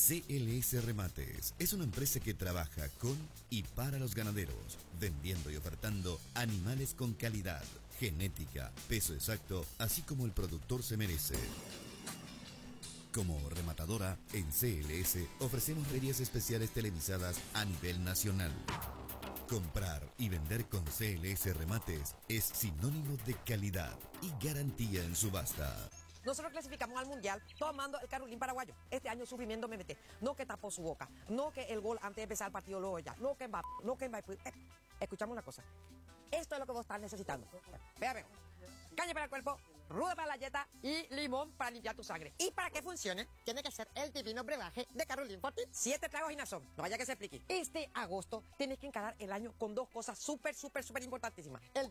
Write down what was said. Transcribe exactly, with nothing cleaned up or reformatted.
C L S Remates es una empresa que trabaja con y para los ganaderos, vendiendo y ofertando animales con calidad, genética, peso exacto, así como el productor se merece. Como rematadora, en C L S ofrecemos ferias especiales televisadas a nivel nacional. Comprar y vender con C L S Remates es sinónimo de calidad y garantía en subasta. Nosotros clasificamos al Mundial tomando el Carolín paraguayo. Este año sufrimiento me mete. No que tapó su boca. No que el gol antes de empezar el partido luego ya. No que Mbappé. No que Mbappé. Eh, escuchamos una cosa. Esto es lo que vos estás necesitando. Vea, vea. Caña para el cuerpo, ruda para la dieta y limón para limpiar tu sangre. Y para que funcione, tiene que ser el divino brebaje de Carolín Fortin. Siete tragos y nazón. No vaya que se explique. Este agosto tienes que encarar el año con dos cosas súper, súper, súper importantísimas. El